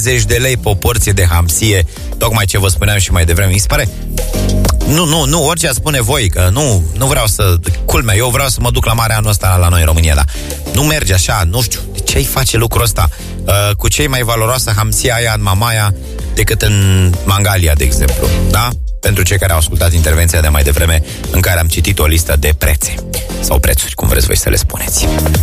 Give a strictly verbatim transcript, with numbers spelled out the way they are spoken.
treizeci de lei pe o porție de hamsie, tocmai ce vă spuneam și mai devreme. Mi se pare... Nu, nu, nu, orice spune voi, că nu, nu vreau să... Culmea, eu vreau să mă duc la mare anul ăsta la noi în România, dar nu merge așa, nu știu, de ce-i face lucrul ăsta? Uh, cu ce-i mai valoroasă hamsia aia în Mamaia decât în Mangalia, de exemplu, da? Pentru cei care au ascultat intervenția de mai devreme, în care am citit o listă de prețe sau prețuri, cum vreți voi să le spuneți.